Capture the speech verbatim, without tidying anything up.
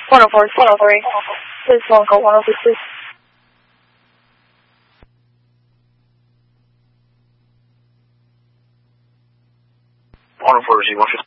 one oh four, one oh three. Please phone call one oh six, please. one oh four, Z one fifty.